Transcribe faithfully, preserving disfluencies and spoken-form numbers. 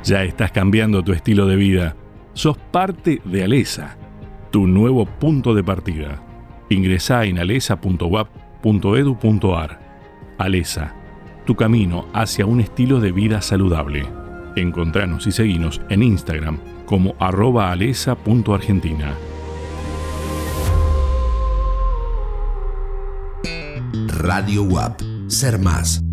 Ya estás cambiando tu estilo de vida. Sos parte de Alesa, tu nuevo punto de partida. Ingresá en alesa punto u a p punto edu punto a r. Alesa, tu camino hacia un estilo de vida saludable. Encontranos y seguinos en Instagram como arroba alesa punto argentina. Radio U A P. Ser más.